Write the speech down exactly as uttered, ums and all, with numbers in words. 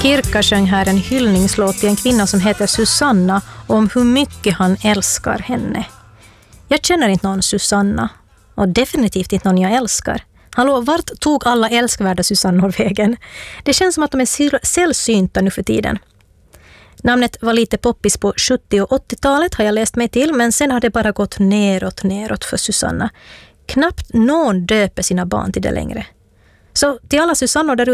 Kirka sjöng här en hyllningslåt till en kvinna som heter Susanna om hur mycket han älskar henne. Jag känner inte någon Susanna och definitivt inte någon jag älskar. Hallå, vart tog alla älskvärda Susannor vägen? Det känns som att de är sällsynta nu för tiden. Namnet var lite poppis på sjuttio- och åttiotalet har jag läst mig till, men sen har det bara gått neråt, neråt för Susanna. Knappt någon döper sina barn till det längre. Så till alla Susannor där